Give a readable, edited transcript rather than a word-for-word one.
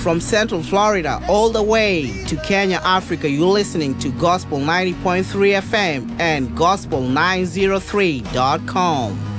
From Central Florida all the way to Kenya, Africa, you're listening to Gospel 90.3 FM and Gospel903.com.